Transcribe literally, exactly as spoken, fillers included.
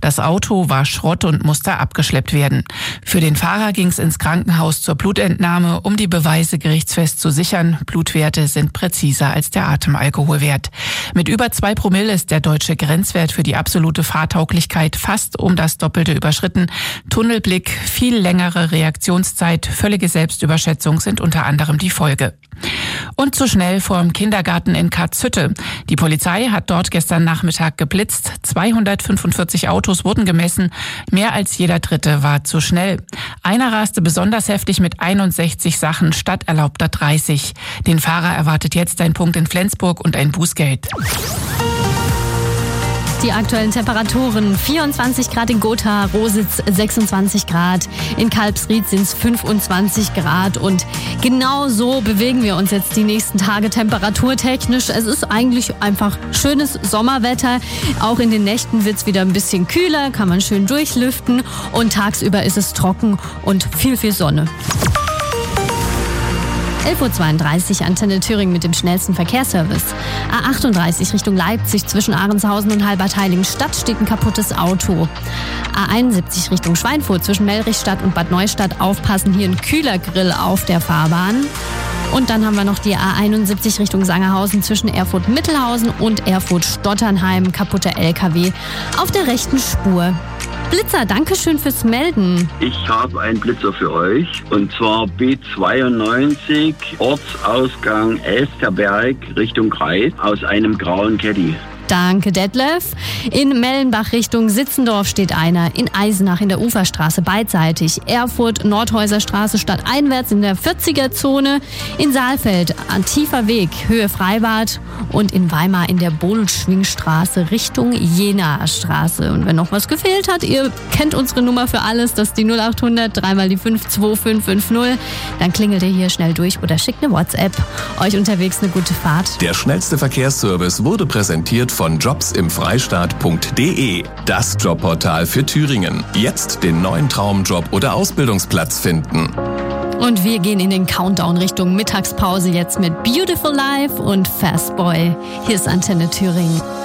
Das Auto war Schrott und musste abgeschleppt werden. Für den Fahrer ging es ins Krankenhaus zur Blutentnahme, um die Beweise gerichtsfest zu sichern. Blutwerte sind präziser als der Atemalkoholwert. Mit über zwei Promille ist der deutsche Grenzwert für die absolute Fahrtauglichkeit fast um das Doppelte überschritten. Tunnelblick, viel längere Reaktionszeit, völlige Selbstüberschätzung sind unter anderem die Folge. Und zu schnell vorm Kindergarten in Katzhütte. Die Polizei hat dort gestern Nachmittag geblitzt. zweihundertfünfundvierzig Autos wurden gemessen. Mehr als jeder dritte war zu schnell. Einer raste besonders heftig mit einundsechzig Sachen statt erlaubter dreißig. Den Fahrer erwartet jetzt ein Punkt in Flensburg und ein Bußgeld. Die aktuellen Temperaturen: vierundzwanzig Grad in Gotha, Rositz sechsundzwanzig Grad, in Kalbsried sind es fünfundzwanzig Grad und genau so bewegen wir uns jetzt die nächsten Tage temperaturtechnisch. Es ist eigentlich einfach schönes Sommerwetter. Auch in den Nächten wird es wieder ein bisschen kühler, kann man schön durchlüften und tagsüber ist es trocken und viel, viel Sonne. elf Uhr zweiunddreißig, Antenne Thüringen mit dem schnellsten Verkehrsservice. A achtunddreißig Richtung Leipzig zwischen Ahrendshausen und Halbertheiligenstadt steht ein kaputtes Auto. A einundsiebzig Richtung Schweinfurt zwischen Melrichstadt und Bad Neustadt aufpassen, hier ein Kühlergrill auf der Fahrbahn. Und dann haben wir noch die A einundsiebzig Richtung Sangerhausen zwischen Erfurt-Mittelhausen und Erfurt-Stotternheim, kaputter L K W auf der rechten Spur. Blitzer, danke schön fürs Melden. Ich habe einen Blitzer für euch und zwar B zweiundneunzig, Ortsausgang Elsterberg Richtung Kreis aus einem grauen Caddy. Danke, Detlef. In Mellenbach Richtung Sitzendorf steht einer. In Eisenach in der Uferstraße beidseitig. Erfurt, Nordhäuserstraße stadteinwärts in der vierziger-Zone. In Saalfeld, an tiefer Weg, Höhe Freibad. Und in Weimar in der Bohlschwingstraße Richtung Jenaer Straße. Und wenn noch was gefehlt hat, ihr kennt unsere Nummer für alles. Das ist die null achthundert, dreimal die fünf zwei fünf fünf null. Dann klingelt ihr hier schnell durch oder schickt eine WhatsApp. Euch unterwegs eine gute Fahrt. Der schnellste Verkehrsservice wurde präsentiert von jobs im freistaat punkt de. Das Jobportal für Thüringen. Jetzt den neuen Traumjob oder Ausbildungsplatz finden. Und wir gehen in den Countdown Richtung Mittagspause jetzt mit Beautiful Life und Fast Boy. Hier ist Antenne Thüringen.